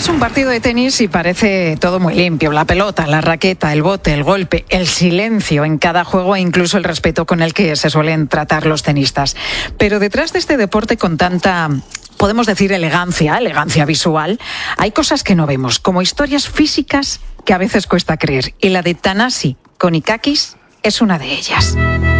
Ves un partido de tenis y parece todo muy limpio. La pelota, la raqueta, el bote, el golpe, el silencio en cada juego e incluso el respeto con el que se suelen tratar los tenistas. Pero detrás de este deporte con tanta, podemos decir, elegancia visual, hay cosas que no vemos, como historias físicas que a veces cuesta creer. Y la de Thanasi Konikakis es una de ellas.